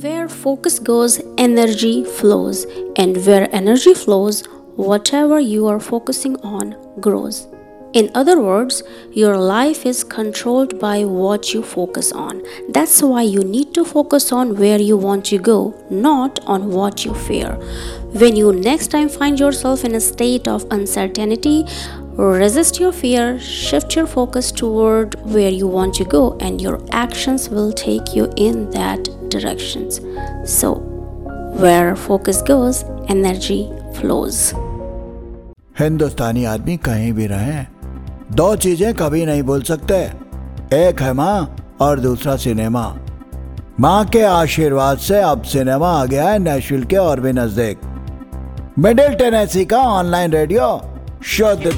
Where focus goes, energy flows, and where energy flows, whatever you are focusing on grows. In other words, your life is controlled by what you focus on. That's why you need to focus on where you want to go, not on what you fear. When you next time find yourself in a state of uncertainty, resist your fear, shift your focus toward where you want to go, and your actions will take you in that direction. So, where focus goes, energy flows. हिंदुस्तानी आदमी कहीं भी रहे, दो चीजें कभी नहीं भूल सकते। एक है माँ और दूसरा सिनेमा। माँ के आशीर्वाद से अब सिनेमा आ गया है नेशविल के और भी नजदीक। मिडिल टेनेसी का ऑनलाइन रेडियो शुद्ध